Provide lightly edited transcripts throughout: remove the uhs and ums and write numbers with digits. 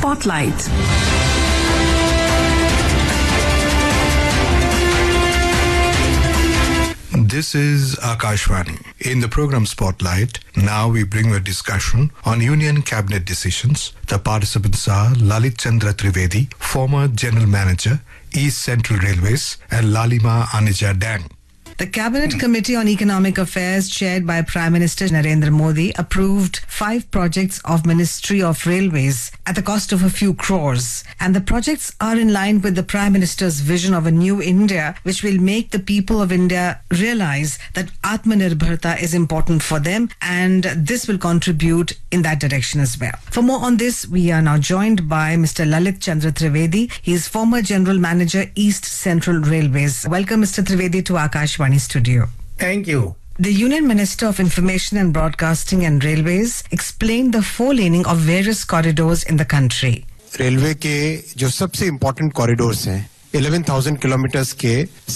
Spotlight. This is Akashvani. In the program Spotlight, now we bring a discussion on Union Cabinet decisions. The participants are Lalit Chandra Trivedi, former General Manager, East Central Railways, and Lalima Anija Dang. The Cabinet Committee on Economic Affairs, chaired by Prime Minister Narendra Modi, approved 5 projects of Ministry of Railways at the cost of a few crores. And the projects are in line with the Prime Minister's vision of a new India, which will make the people of India realize that Atmanirbharta is important for them, and this will contribute in that direction as well. For more on this, we are now joined by Mr. Lalit Chandra Trivedi. He is former General Manager, East Central Railways. Welcome, Mr. Trivedi, to Akashvani studio. Thank you. The Union Minister of Information and Broadcasting and Railways explained the 4-laning of various corridors in the country. Railway के जो सबसे important corridors हैं 11,000 kilometres के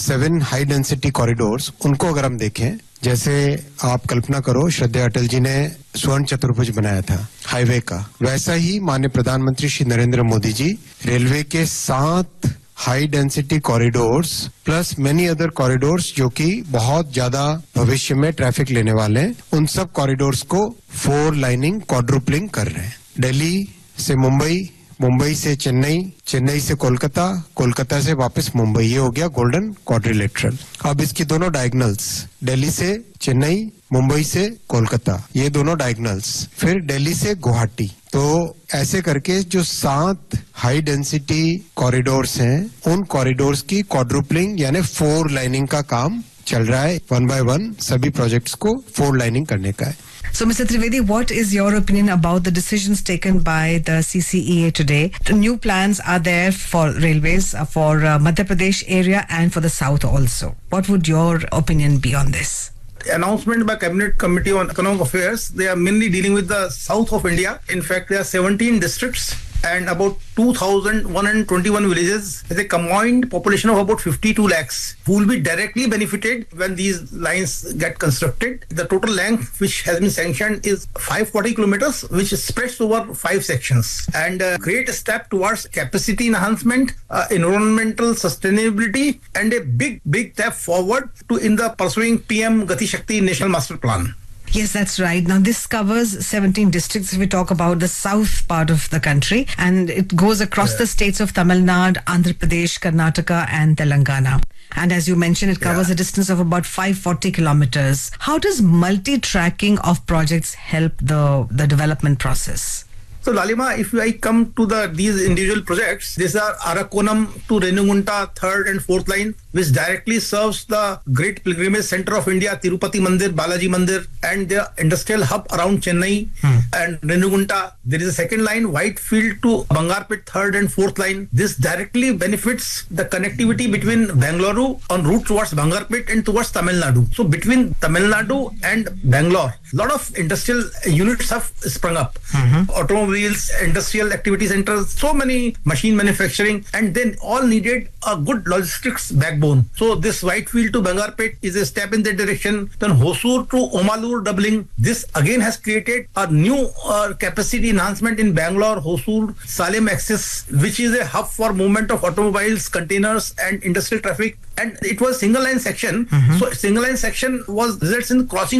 7 high density corridors, उनको अगर हम देखें, जैसे आप कल्पना करो श्रद्धेय अटल जी ने स्वर्ण चतुर्भुज बनाया था हाईवे का, वैसा ही माननीय प्रधानमंत्री श्री नरेंद्र मोदी जी रेलवे के 7 high density corridors plus many other corridors जो कि बहुत ज्यादा भविष्य में ट्रैफिक लेने वाले हैं, उन सब कॉरिडोर्स को 4 लाइनिंग क्वाड्रुपलिंग कर रहे हैं. दिल्ली से मुंबई, मुंबई से चेन्नई, चेन्नई से कोलकाता, कोलकाता से वापस मुंबई, ये हो गया गोल्डन क्वाड्रिलेटरल. अब इसकी दोनों डायगोनल्स, दिल्ली से चेन्नई, मुंबई से कोलकाता, ये दोनों डायगोनल्स, फिर दिल्ली से गुवाहाटी. तो ऐसे करके जो 7 हाई डेंसिटी कॉरिडोर्स हैं, उन कॉरिडोर्स की क्वाड्रुपलिंग यानी 4 लाइनिंग का काम चल रहा है. 1 by 1 सभी प्रोजेक्ट्स को 4 लाइनिंग करने का है. So, Mr. Trivedi, what is your opinion about the decisions taken by the CCEA today? The new plans are there for railways, for Madhya Pradesh area and for the south also. What would your opinion be on this? Announcement by Cabinet Committee on Economic Affairs, they are mainly dealing with the south of India. In fact, there are 17 districts and about 2,121 villages with a combined population of about 52 lakhs who will be directly benefited when these lines get constructed. The total length which has been sanctioned is 540 kilometers, which spreads over 5 sections, and a great step towards capacity enhancement, environmental sustainability, and a big step forward to in the pursuing PM Gati Shakti National Master Plan. Yes, that's right. Now, this covers 17 districts if we talk about the south part of the country, and it goes across the states of Tamil Nadu, Andhra Pradesh, Karnataka, and Telangana. And as you mentioned, it covers a distance of about 540 kilometers. How does multi-tracking of projects help the development process? So, Lalima, if I come to these individual projects, these are Arakonam to Renugunta 3rd and 4th line, which directly serves the great pilgrimage center of India, Tirupati Mandir, Balaji Mandir, and the industrial hub around Chennai and Renugunta. There is a second line, Whitefield to Bangarpet 3rd and 4th line. This directly benefits the connectivity between Bangalore on route towards Bangarpet and towards Tamil Nadu. So between Tamil Nadu and Bangalore, a lot of industrial units have sprung up. Automobiles, industrial activity centers, so many machine manufacturing, and then all needed a good logistics backbone. So this Whitefield to Bangarpet is a step in that direction. Then Hosur to Omalur doubling. This again has created a new capacity enhancement in Bangalore, Hosur, Salem axis, which is a hub for movement of automobiles, containers, and industrial traffic. And it was single line section. So single line section results in crossing